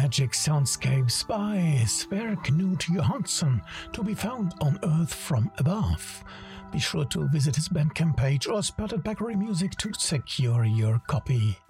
Magic Soundscapes by Sverre Knut Johansson, to be found on Earth from Above. Be sure to visit his Bandcamp page or Spotted Bakery Music to secure your copy.